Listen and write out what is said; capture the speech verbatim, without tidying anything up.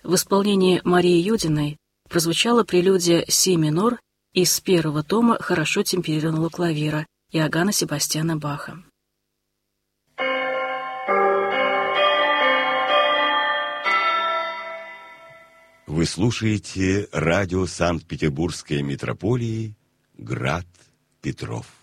В исполнении Марии Юдиной прозвучала прелюдия си минор из первого тома хорошо темперированного клавира Иоганна Себастьяна Баха. Вы слушаете радио Санкт-Петербургской митрополии «Град Петров».